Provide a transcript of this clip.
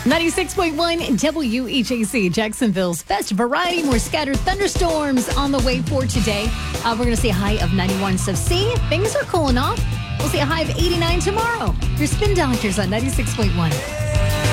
96.1 WHAC, Jacksonville's best variety. More scattered thunderstorms on the way for today. We're going to see a high of 91. So see, things are cooling off. We'll see a high of 89 tomorrow. Your Spin Doctors on 96.1.